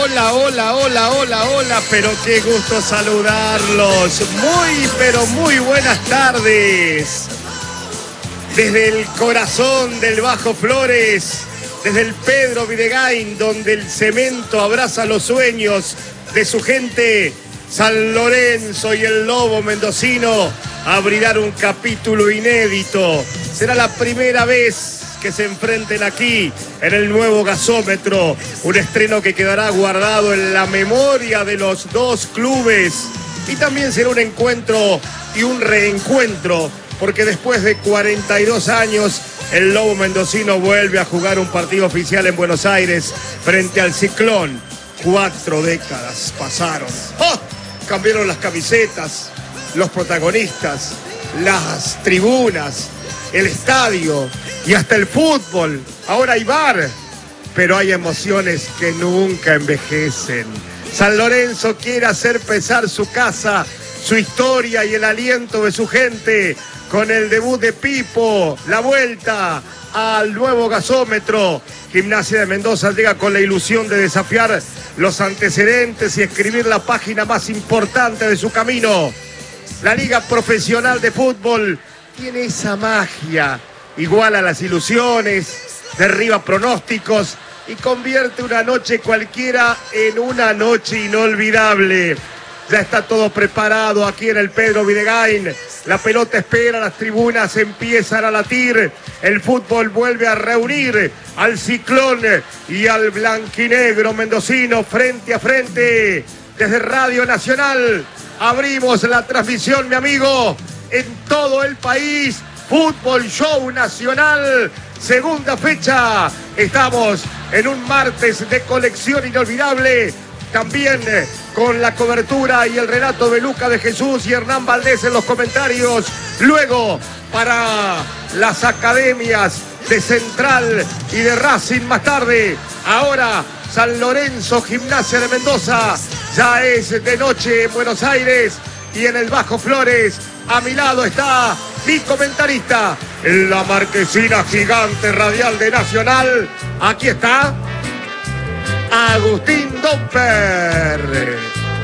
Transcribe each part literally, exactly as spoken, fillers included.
hola, hola, hola, hola, hola, pero qué gusto saludarlos. Muy, pero muy buenas tardes. Desde el corazón del Bajo Flores, desde el Pedro Videgain, donde el cemento abraza los sueños de su gente, San Lorenzo y el Lobo mendocino abrirán un capítulo inédito. Será la primera vez que se enfrenten aquí en el nuevo gasómetro, un estreno que quedará guardado en la memoria de los dos clubes, y también será un encuentro y un reencuentro, porque después de cuarenta y dos años el Lobo mendocino vuelve a jugar un partido oficial en Buenos Aires frente al Ciclón. Cuatro décadas pasaron. ¡Oh! Cambiaron las camisetas, los protagonistas, las tribunas, el estadio y hasta el fútbol. Ahora hay bar, pero hay emociones que nunca envejecen. San Lorenzo quiere hacer pesar su casa, su historia y el aliento de su gente con el debut de Pipo, la vuelta al nuevo gasómetro. Gimnasia de Mendoza llega con la ilusión de desafiar los antecedentes y escribir la página más importante de su camino. La Liga Profesional de Fútbol tiene esa magia, iguala las ilusiones, derriba pronósticos y convierte una noche cualquiera en una noche inolvidable. Ya está todo preparado aquí en el Pedro Videgain. La pelota espera, las tribunas empiezan a latir. El fútbol vuelve a reunir al Ciclón y al blanquinegro mendocino frente a frente. Desde Radio Nacional abrimos la transmisión, mi amigo, en todo el país. Fútbol Show Nacional, segunda fecha. Estamos en un martes de colección inolvidable. También con la cobertura y el relato de Luca de Jesús y Hernán Valdés en los comentarios. Luego, para las academias de Central y de Racing más tarde. Ahora, San Lorenzo, Gimnasia de Mendoza. Ya es de noche en Buenos Aires y en el Bajo Flores. A mi lado está mi comentarista en la marquesina gigante radial de Nacional. Aquí está Agustín Domper.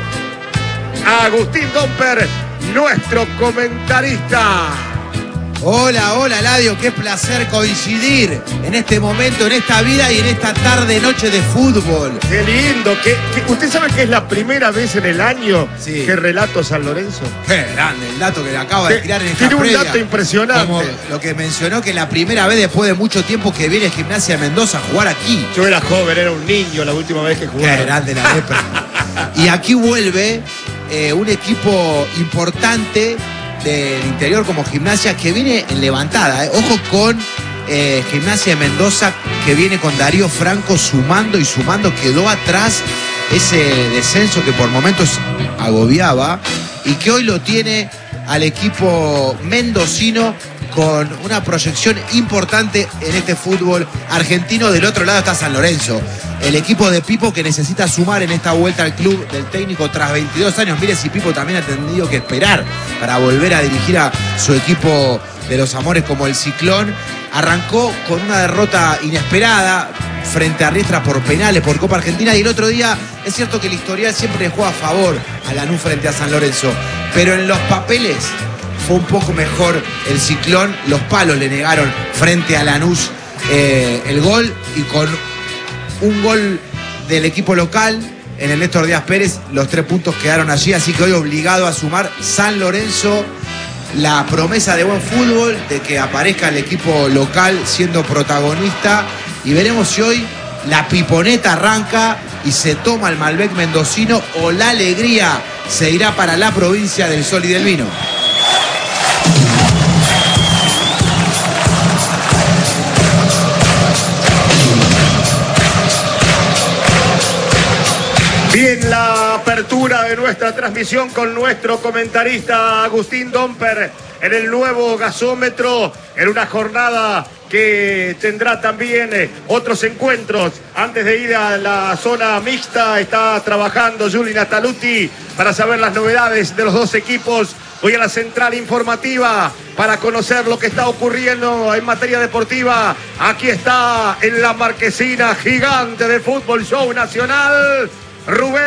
Agustín Domper, nuestro comentarista. Hola, hola, Ladio, qué placer coincidir en este momento, en esta vida y en esta tarde, noche de fútbol. Qué lindo. ¿Qué, qué, ¿Usted sabe que es la primera vez en el año sí. que relato San Lorenzo? Qué grande el dato que le acaba de tirar en esta Tiene un previa. dato impresionante. Como lo que mencionó, que la primera vez después de mucho tiempo que viene Gimnasia de Mendoza a jugar aquí. Yo era joven, era un niño la última vez que jugué. Qué grande la lepra. Y aquí vuelve eh, un equipo importante del interior como Gimnasia, que viene en levantada. Eh. Ojo con eh, Gimnasia de Mendoza, que viene con Darío Franco sumando y sumando. Quedó atrás ese descenso que por momentos agobiaba y que hoy lo tiene al equipo mendocino con una proyección importante en este fútbol argentino. Del otro lado está San Lorenzo, el equipo de Pipo, que necesita sumar en esta vuelta al club del técnico tras veintidós años. Mire si Pipo también ha tenido que esperar para volver a dirigir a su equipo de los amores como el Ciclón. Arrancó con una derrota inesperada frente a Riestra por penales por Copa Argentina, y el otro día es cierto que el historial siempre le juega a favor a Lanús frente a San Lorenzo, pero en los papeles fue un poco mejor el Ciclón. Los palos le negaron frente a Lanús eh, el gol, y con un gol del equipo local en el Néstor Díaz Pérez, los tres puntos quedaron allí. Así que hoy obligado a sumar San Lorenzo, la promesa de buen fútbol, de que aparezca el equipo local siendo protagonista, y veremos si hoy la piponeta arranca y se toma el Malbec mendocino, o la alegría se irá para la provincia del Sol y del Vino. Bien, la apertura de nuestra transmisión con nuestro comentarista Agustín Domper en el nuevo gasómetro, en una jornada que tendrá también eh, otros encuentros. Antes de ir a la zona mixta, está trabajando Juli Nataluti para saber las novedades de los dos equipos. Voy a la central informativa para conocer lo que está ocurriendo en materia deportiva. Aquí está en la marquesina gigante de Fútbol Show Nacional Rubén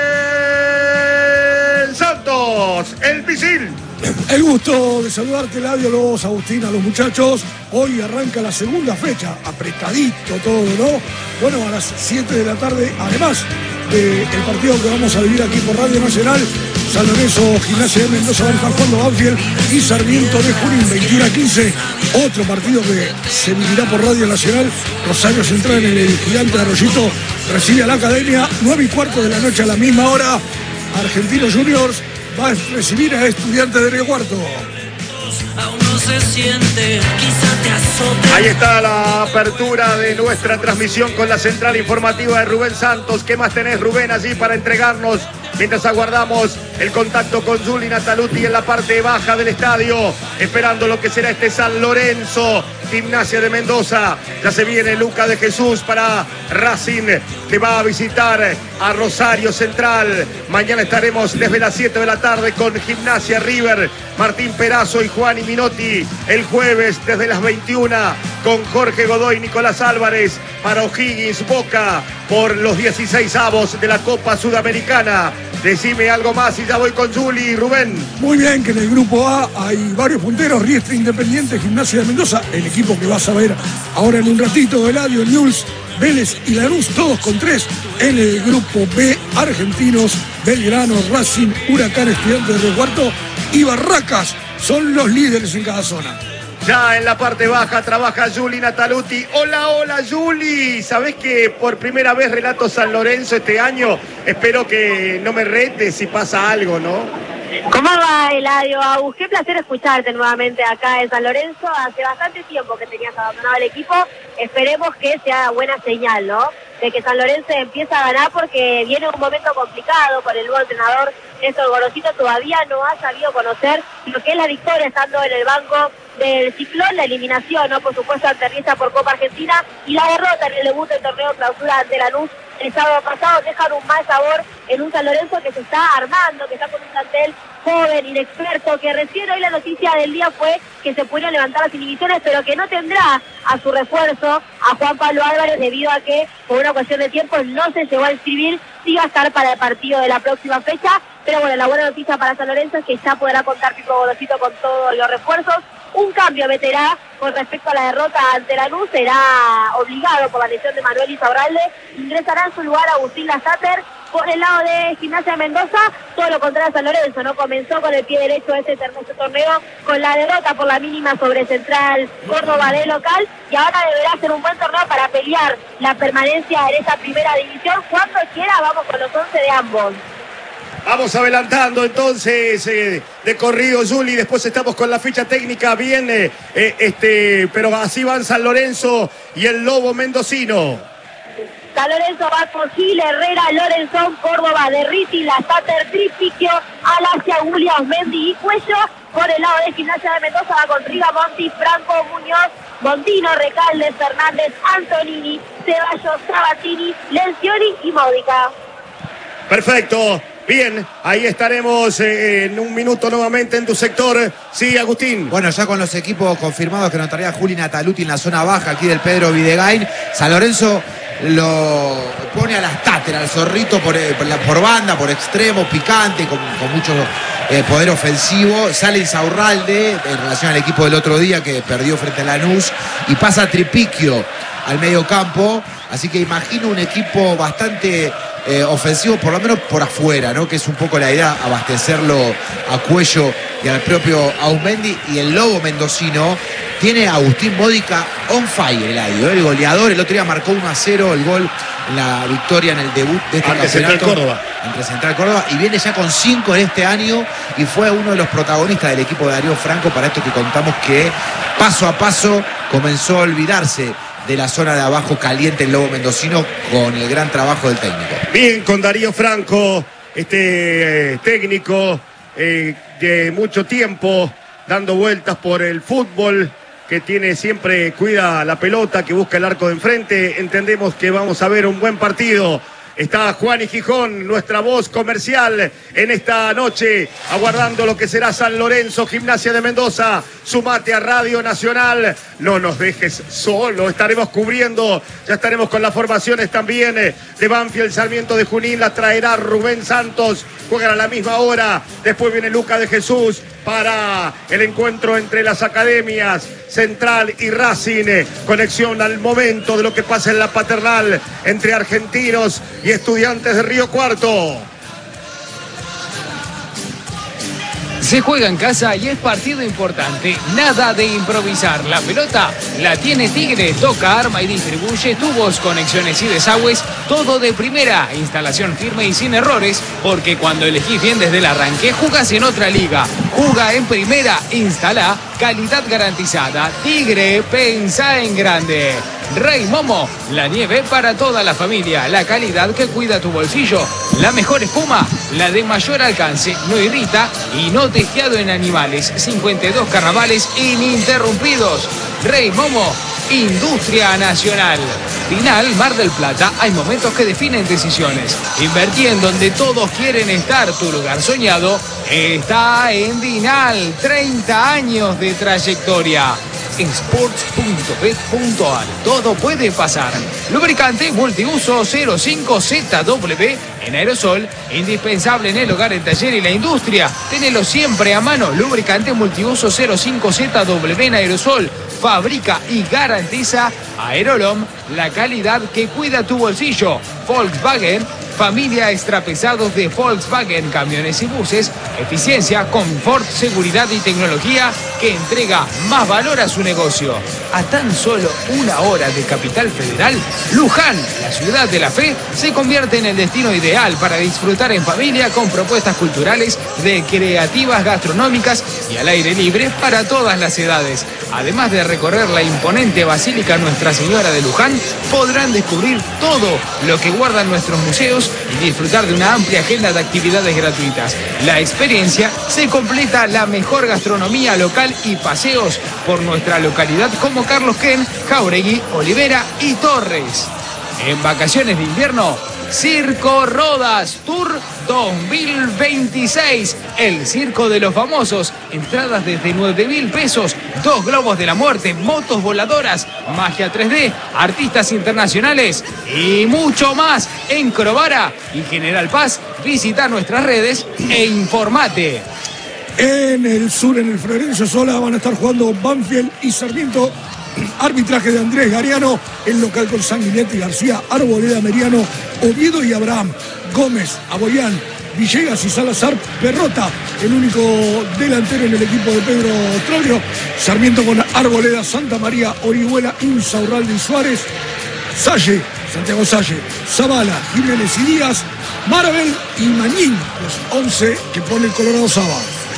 Santos, el misil. El gusto de saludarte, Eladio, los Agustín, a los muchachos. Hoy arranca la segunda fecha, apretadito todo, ¿no? Bueno, a las siete de la tarde, además del partido que vamos a vivir aquí por Radio Nacional, San Lorenzo, Gimnasia de Mendoza va a estar jugando Banfield y Sarmiento de Junín, veintiuno a quince. Otro partido que se vivirá por Radio Nacional. Rosario Central en el Gigante de Arroyito recibe a la Academia, nueve y cuarto de la noche a la misma hora. Argentinos Juniors va a recibir a Estudiantes de Río Cuarto. Ahí está la apertura de nuestra transmisión con la central informativa de Rubén Santos. ¿Qué más tenés, Rubén, allí para entregarnos mientras aguardamos el contacto con Juli Nataluti en la parte baja del estadio, esperando lo que será este San Lorenzo, Gimnasia de Mendoza? Ya se viene Luca de Jesús para Racing, que va a visitar a Rosario Central. Mañana estaremos desde las siete de la tarde con Gimnasia River, Martín Perazo y Juan y Minotti. El jueves desde las veintiuna con Jorge Godoy y Nicolás Álvarez para O'Higgins Boca por los dieciséis avos de la Copa Sudamericana. Decime algo más y ya voy con Juli, Rubén. Muy bien, que en el grupo A hay varios punteros: Riestra, Independiente, Gimnasia de Mendoza, el equipo que vas a ver ahora en un ratito, Eladio, Newell's, Vélez y Lanús, todos con tres. En el grupo B, Argentinos, Belgrano, Racing, Huracán, Estudiantes de Río Cuarto y Barracas son los líderes en cada zona. Ya en la parte baja trabaja Juli Nataluti. Hola, hola, Juli. ¿Sabés que por primera vez relato San Lorenzo este año? Espero que no me retes si pasa algo, ¿no? ¿Cómo va, Eladio? Agus, qué placer escucharte nuevamente acá en San Lorenzo. Hace bastante tiempo que tenías abandonado el equipo. Esperemos que sea buena señal, ¿no? De que San Lorenzo empieza a ganar, porque viene un momento complicado con el nuevo entrenador Néstor Gorosito. Todavía no ha sabido conocer lo que es la victoria estando en el banco del Ciclón, la eliminación, ¿no? Por supuesto, ante Riestra por Copa Argentina, y la derrota en el debut del torneo clausura ante Lanús el sábado pasado dejan un mal sabor en un San Lorenzo que se está armando, que está con un plantel joven, inexperto, que recién hoy la noticia del día fue que se pudieron levantar las inhibiciones, pero que no tendrá a su refuerzo a Juan Pablo Álvarez, debido a que por una cuestión de tiempo no se llegó a inscribir. Sí va a estar para el partido de la próxima fecha, pero bueno, la buena noticia para San Lorenzo es que ya podrá contar Pipo Gorosito con todos los refuerzos. Un cambio meterá con respecto a la derrota ante Lanús, será obligado por la lesión de Manuel Izaurralde. Ingresará en su lugar Agustín Lasater. Por el lado de Gimnasia de Mendoza, todo lo contrario a San Lorenzo, ¿no? Comenzó con el pie derecho este hermoso torneo con la derrota por la mínima sobre Central Córdoba de local, y ahora deberá ser un buen torneo para pelear la permanencia en esa primera división. Cuando quiera vamos con los once de ambos. Vamos adelantando entonces eh, de corrido, Juli. Después estamos con la ficha técnica bien, eh, eh, este, pero así van San Lorenzo y el Lobo mendocino. San Lorenzo va con Gil, Herrera, Lorenzón, Córdoba, Derriti, Lasater, Tripiquio, Alacia, Williams, Mendy y Cuello. Por el lado de Gimnasia de Mendoza va con Rigamonti, Franco, Muñoz, Montino, Recalde, Fernández, Antonini, Ceballos, Sabatini, Lencioni y Módica. Perfecto. Bien, ahí estaremos eh, en un minuto nuevamente en tu sector. Sí, Agustín. Bueno, ya con los equipos confirmados que notaría Juli Nataluti en la zona baja aquí del Pedro Videgain, San Lorenzo lo pone a las táteras, al zorrito por, por, la, por banda, por extremo, picante, con, con mucho eh, poder ofensivo. Sale Insaurralde en relación al equipo del otro día que perdió frente a Lanús, y pasa Tripiquio al medio campo. Así que imagino un equipo bastante eh, ofensivo, por lo menos por afuera, ¿no? Que es un poco la idea, abastecerlo a Cuello y al propio Aumendi. Y el Lobo mendocino tiene a Agustín Módica on fire, el adio, ¿eh? El goleador. El otro día marcó uno a cero el gol en la victoria en el debut de este ante campeonato. Central Córdoba. Ante Central Córdoba. Y viene ya con cinco en este año, y fue uno de los protagonistas del equipo de Darío Franco, para esto que contamos, que paso a paso comenzó a olvidarse de la zona de abajo caliente el Lobo mendocino, con el gran trabajo del técnico. Bien, con Darío Franco, este eh, técnico eh, de mucho tiempo dando vueltas por el fútbol, que tiene siempre, cuida la pelota, que busca el arco de enfrente. Entendemos que vamos a ver un buen partido Está Juan y Gijón, nuestra voz comercial en esta noche, aguardando lo que será San Lorenzo, Gimnasia de Mendoza. Sumate a Radio Nacional, no nos dejes solo, estaremos cubriendo, ya estaremos con las formaciones también de Banfield, Sarmiento de Junín, la traerá Rubén Santos, juegan a la misma hora, después viene Luca de Jesús para el encuentro entre las academias Central y Racing, conexión al momento de lo que pasa en la Paternal entre Argentinos y Estudiantes de Río Cuarto. Se juega en casa y es partido importante. Nada de improvisar. La pelota la tiene Tigre. Toca, arma y distribuye tubos, conexiones y desagües. Todo de primera. Instalación firme y sin errores. Porque cuando elegís bien desde el arranque, jugás en otra liga. Juga en primera. Instala. Calidad garantizada. Tigre, pensá en grande. Rey Momo, la nieve para toda la familia, la calidad que cuida tu bolsillo, la mejor espuma, la de mayor alcance, no irrita y no testeado en animales, cincuenta y dos carnavales ininterrumpidos. Rey Momo, Industria Nacional. Final, Mar del Plata, hay momentos que definen decisiones. Invertí en donde todos quieren estar, tu lugar soñado está en Dinal, treinta años de trayectoria. Sports punto bet punto ar. Todo puede pasar. Lubricante multiuso cero cinco Z W en aerosol, indispensable en el hogar, el taller y la industria. Tenelo siempre a mano. Lubricante multiuso cero cinco Z W en aerosol. Fabrica y garantiza Aerolom, la calidad que cuida tu bolsillo. Volkswagen, familia extrapesados de Volkswagen, camiones y buses, eficiencia, confort, seguridad y tecnología que entrega más valor a su negocio. A tan solo una hora de Capital Federal, Luján, la ciudad de la fe, se convierte en el destino ideal para disfrutar en familia con propuestas culturales, recreativas, gastronómicas y al aire libre para todas las edades. Además de recorrer la imponente Basílica Nuestra Señora de Luján, podrán descubrir todo lo que guardan nuestros museos y disfrutar de una amplia agenda de actividades gratuitas. La experiencia se completa la mejor gastronomía local y paseos por nuestra localidad como Carlos Ken, Jauregui, Olivera y Torres. En vacaciones de invierno, Circo Rodas Tour dos mil veintiséis, el circo de los famosos, entradas desde nueve mil pesos, dos globos de la muerte, motos voladoras, magia tres D, artistas internacionales y mucho más en Crovara y General Paz. Visita nuestras redes e informate. En el sur, en el Florencio Sola, van a estar jugando Banfield y Sarmiento. Arbitraje de Andrés Gariano, el local con Sanguinetti, García, Arboleda, Meriano, Oviedo y Abraham, Gómez, Aboyán, Villegas y Salazar, Perrota, el único delantero en el equipo de Pedro Troglio. Sarmiento con Arboleda, Santa María, Orihuela, Insaurralde y Suárez, Salle, Santiago Salle, Zavala, Jiménez y Díaz, Marabel y Mañín, los once que pone el Colorado Saba.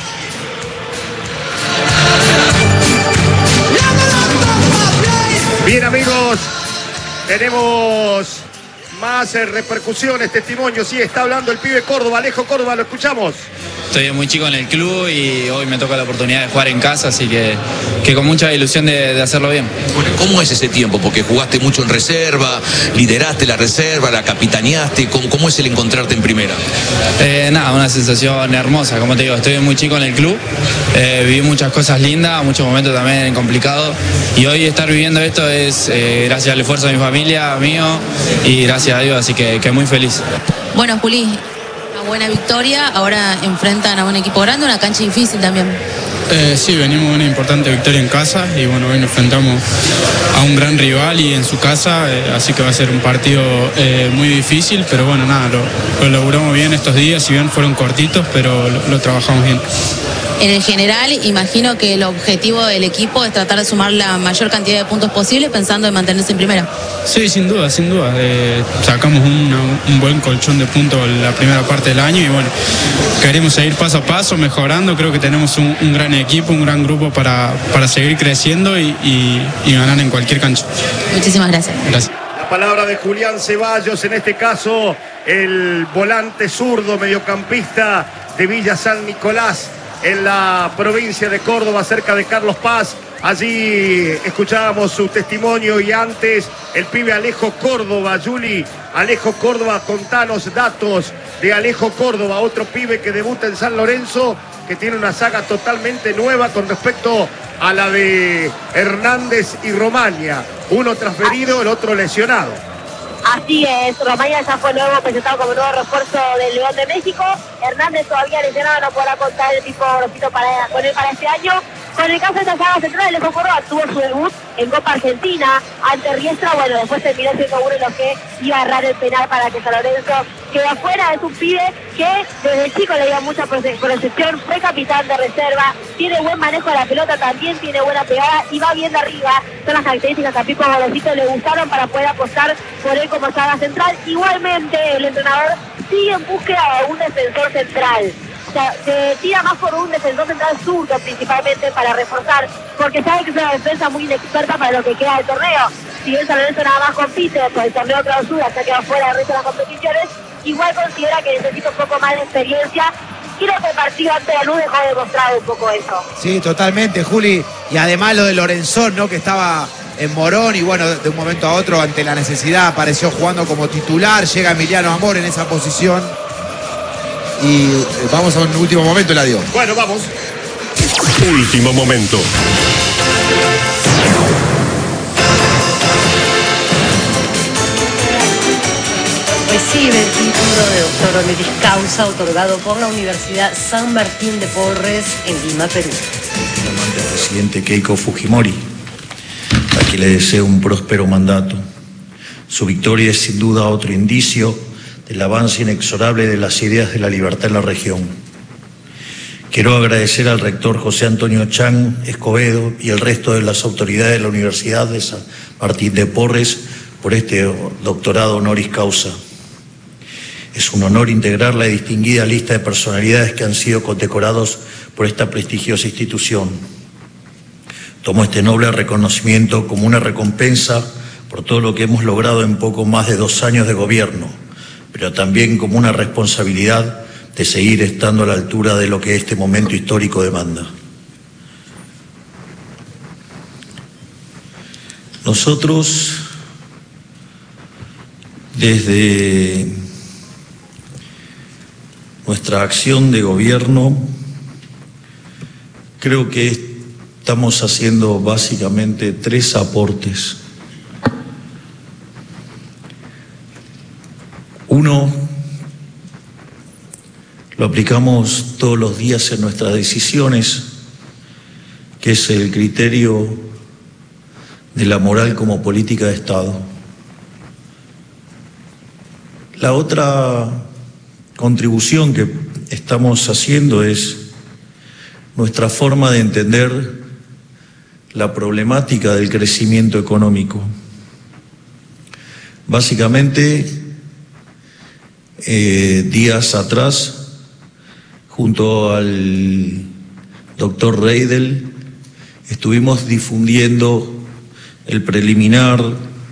Bien, amigos, tenemos más eh, repercusiones, testimonios. Sí, está hablando el pibe Córdoba, Alejo Córdoba, lo escuchamos. Estoy muy chico en el club y hoy me toca la oportunidad de jugar en casa, así que, que con mucha ilusión de, de hacerlo bien. Bueno, ¿cómo es ese tiempo? Porque jugaste mucho en reserva, lideraste la reserva, la capitaneaste. ¿Cómo, cómo es el encontrarte en primera? Eh, nada, una sensación hermosa, como te digo, estoy muy chico en el club, eh, viví muchas cosas lindas, muchos momentos también complicados, y hoy estar viviendo esto es eh, gracias al esfuerzo de mi familia, mío, y gracias a Dios, así que, que muy feliz. Bueno, Juli, una buena victoria, ahora enfrentan a un equipo grande, una cancha difícil también. Eh, sí, venimos de una importante victoria en casa y bueno, hoy nos enfrentamos a un gran rival y en su casa, eh, así que va a ser un partido eh, muy difícil, pero bueno, nada, lo, lo logramos bien estos días, si bien fueron cortitos, pero lo, lo trabajamos bien. En el general, imagino que el objetivo del equipo es tratar de sumar la mayor cantidad de puntos posible pensando en mantenerse en primera. Sí, sin duda, sin duda. Eh, sacamos una, un buen colchón de puntos la primera parte del año y bueno, queremos seguir paso a paso, mejorando. Creo que tenemos un, un gran equipo, un gran grupo para, para seguir creciendo y, y, y ganar en cualquier cancha. Muchísimas gracias. Gracias. La palabra de Julián Ceballos, en este caso el volante zurdo mediocampista de Villa San Nicolás, en la provincia de Córdoba, cerca de Carlos Paz. Allí escuchábamos su testimonio y antes el pibe Alejo Córdoba, Juli, Alejo Córdoba, contanos datos de Alejo Córdoba, otro pibe que debuta en San Lorenzo, que tiene una saga totalmente nueva con respecto a la de Hernández y Romaña. Uno transferido, el otro lesionado. Así es, Romaña ya fue nuevo, presentado como nuevo refuerzo del León de México. Hernández todavía lesionado, no podrá contar el tipo grosito para, con él para este año. Con el caso de esta saga central, Alejo Córdoba tuvo su debut en Copa Argentina ante Riestra. Bueno, después terminó siendo uno de los que iba a errar el penal para que San Lorenzo quede afuera. Es un pibe que desde chico le dio mucha proyección, fue capitán de reserva, tiene buen manejo de la pelota, también tiene buena pegada y va bien de arriba. Son las características que a Pipo Gorosito le gustaron para poder apostar por él como saga central. Igualmente, el entrenador sigue en búsqueda de un defensor central. O sea, se tira más por un defensor central zurdo principalmente para reforzar, porque sabe que es una defensa muy inexperta para lo que queda del torneo. Si bien San Lorenzo nada más compite por el torneo clausura, se ha quedado fuera del resto de las competiciones, igual considera que necesita un poco más de experiencia. Creo que el partido ante la Luz dejó demostrado un poco eso. Sí, totalmente, Juli. Y además lo de Lorenzón, ¿no? Que estaba en Morón y bueno, de un momento a otro, ante la necesidad, apareció jugando como titular. Llega Emiliano Amor en esa posición. Y vamos a un último momento, Eladio. Bueno, vamos. Último momento. Recibe el título de doctor honoris causa otorgado por la Universidad San Martín de Porres en Lima, Perú. El presidente Keiko Fujimori, a quien le deseo un próspero mandato. Su victoria es sin duda otro indicio del avance inexorable de las ideas de la libertad en la región. Quiero agradecer al rector José Antonio Chan Escobedo y el resto de las autoridades de la Universidad de San Martín de Porres por este doctorado honoris causa. Es un honor integrar la distinguida lista de personalidades que han sido condecorados por esta prestigiosa institución. Tomo este noble reconocimiento como una recompensa por todo lo que hemos logrado en poco más de dos años de gobierno, pero también como una responsabilidad de seguir estando a la altura de lo que este momento histórico demanda. Nosotros, desde nuestra acción de gobierno, creo que estamos haciendo básicamente tres aportes. Uno, lo aplicamos todos los días en nuestras decisiones, que es el criterio de la moral como política de Estado. La otra contribución que estamos haciendo es nuestra forma de entender la problemática del crecimiento económico. Básicamente, Eh, días atrás, junto al doctor Reidel, estuvimos difundiendo el preliminar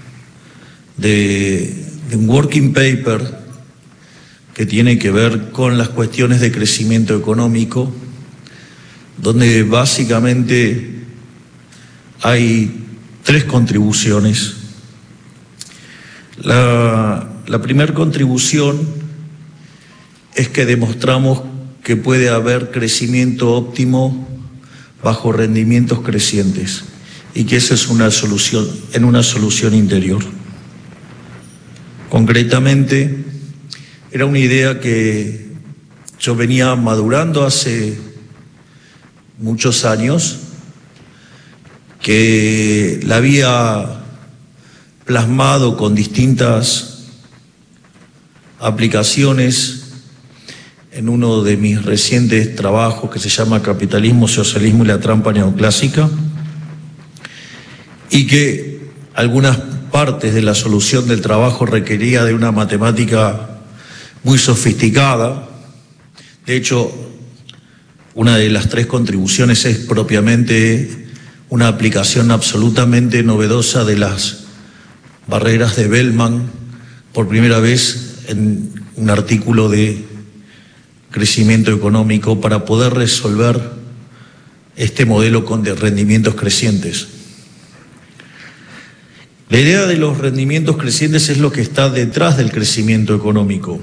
de, de un working paper que tiene que ver con las cuestiones de crecimiento económico, donde básicamente hay tres contribuciones. La, la primera contribución es que demostramos que puede haber crecimiento óptimo bajo rendimientos crecientes y que esa es una solución, en una solución interior. Concretamente, era una idea que yo venía madurando hace muchos años, que la había plasmado con distintas aplicaciones en uno de mis recientes trabajos que se llama Capitalismo, Socialismo y la Trampa Neoclásica, y que algunas partes de la solución del trabajo requería de una matemática muy sofisticada. De hecho, una de las tres contribuciones es propiamente una aplicación absolutamente novedosa de las barreras de Bellman, por primera vez en un artículo de crecimiento económico para poder resolver este modelo con de rendimientos crecientes. La idea de los rendimientos crecientes es lo que está detrás del crecimiento económico.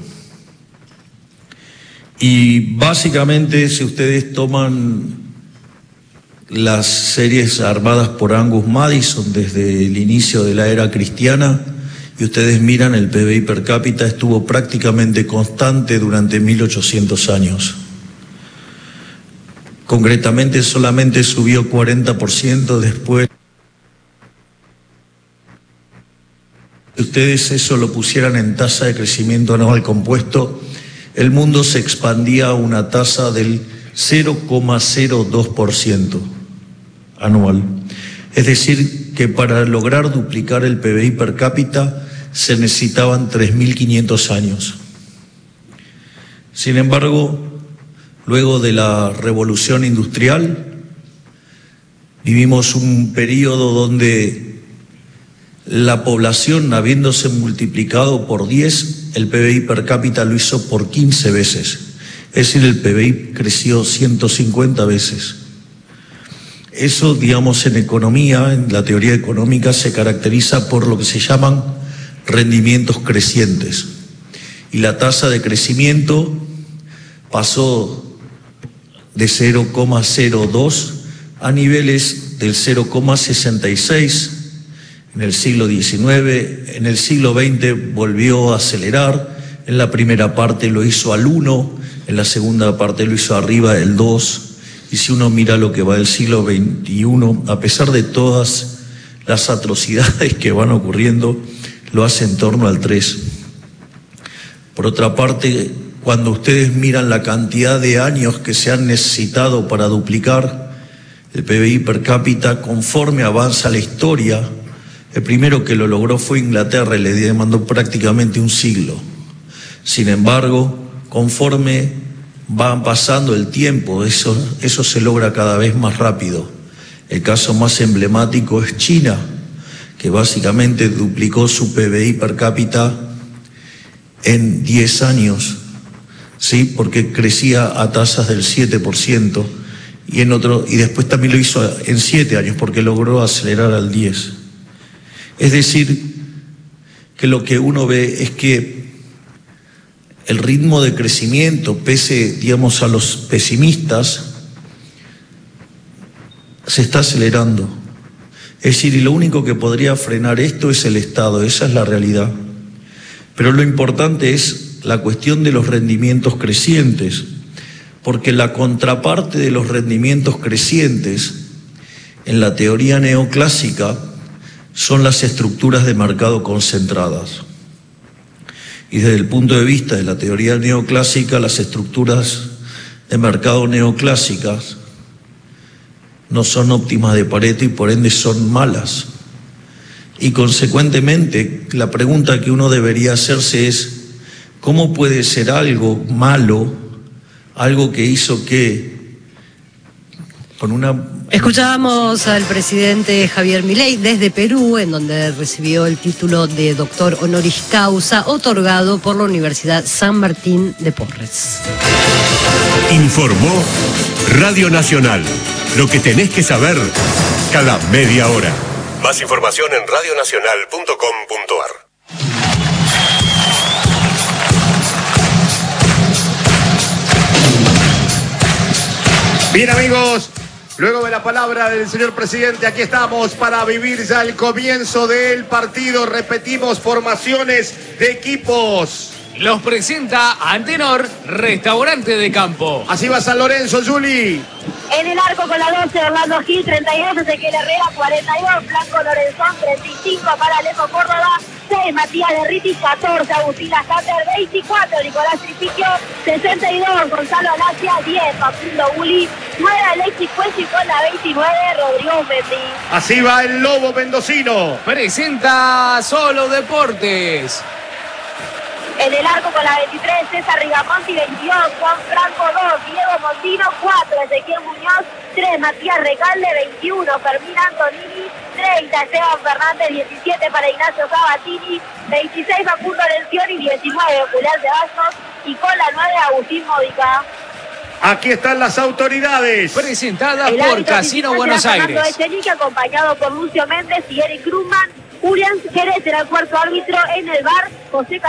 Y básicamente, si ustedes toman las series armadas por Angus Madison desde el inicio de la era cristiana, y ustedes miran, el P B I per cápita estuvo prácticamente constante durante mil ochocientos años. Concretamente, solamente subió cuarenta por ciento después. Si ustedes eso lo pusieran en tasa de crecimiento anual compuesto, el mundo se expandía a una tasa del cero coma cero dos por ciento anual. Es decir, que para lograr duplicar el P B I per cápita se necesitaban tres mil quinientos años. Sin embargo, luego de la revolución industrial, vivimos un periodo donde la población, habiéndose multiplicado por diez, el P B I per cápita lo hizo por quince veces. Es decir, el P B I creció ciento cincuenta veces. Eso, digamos, en economía, en la teoría económica, se caracteriza por lo que se llaman rendimientos crecientes. Y la tasa de crecimiento pasó de cero coma cero dos a niveles del cero coma sesenta y seis en el siglo diecinueve. En el siglo veinte volvió a acelerar. En la primera parte lo hizo al uno, en la segunda parte lo hizo arriba del dos. Y si uno mira lo que va del siglo veintiuno, a pesar de todas las atrocidades que van ocurriendo, lo hace en torno al tres. Por otra parte, cuando ustedes miran la cantidad de años que se han necesitado para duplicar el P B I per cápita, conforme avanza la historia, el primero que lo logró fue Inglaterra y le demandó prácticamente un siglo. Sin embargo, conforme va pasando el tiempo, eso, eso se logra cada vez más rápido. El caso más emblemático es China, que básicamente duplicó su P B I per cápita en diez años, ¿sí? Porque crecía a tasas del siete por ciento, y, en otro, y después también lo hizo en siete años, porque logró acelerar al diez por ciento. Es decir, que lo que uno ve es que el ritmo de crecimiento, pese, digamos, a los pesimistas, se está acelerando. Es decir, y lo único que podría frenar esto es el Estado, esa es la realidad. Pero lo importante es la cuestión de los rendimientos crecientes, porque la contraparte de los rendimientos crecientes en la teoría neoclásica son las estructuras de mercado concentradas. Y desde el punto de vista de la teoría neoclásica, las estructuras de mercado neoclásicas no son óptimas de Pareto y por ende son malas. Y consecuentemente, la pregunta que uno debería hacerse es, ¿cómo puede ser algo malo, algo que hizo que con una... Escuchábamos al presidente Javier Milei desde Perú, en donde recibió el título de doctor honoris causa otorgado por la Universidad San Martín de Porres. Informó Radio Nacional. Lo que tenés que saber cada media hora. Más información en radio nacional punto com punto ar. Bien, amigos, luego de la palabra del señor presidente, aquí estamos para vivir ya el comienzo del partido. Repetimos, formaciones de equipos. Los presenta Antenor, restaurante de campo. Así va San Lorenzo, Juli. En el arco con la doce, Orlando Gil, treinta y dos, Ezequiel Herrera, cuarenta y dos, Blanco Lorenzón, treinta y cinco, para Alejo Córdoba, seis, Matías Derriti, catorce, Agustín Lasater, veinticuatro, Nicolás Tripiquio, sesenta y dos, Gonzalo Alacia, diez, Facundo Bulli, nueve, Alexis Cuello y con la veintinueve, Rodrigo Mendy. Así va el Lobo mendocino. Presenta Solo Deportes. En el arco con la veintitrés, César Rigamonti, veintidós, Juan Franco, dos, Diego Montino, cuatro, Ezequiel Muñoz, tres, Matías Recalde, veintiuno, Fermín Antonini, treinta, Esteban Fernández, diecisiete, para Ignacio Cavatini, veintiséis, Facundo Lencioni, diecinueve, Julián Ceballos y con la nueve, Agustín Modica. Aquí están las autoridades. Presentadas por Casino Buenos Aires. Fernando Echenique, acompañado por Lucio Méndez y Eric Grumman. Julián Jerez será el cuarto árbitro en el V A R. José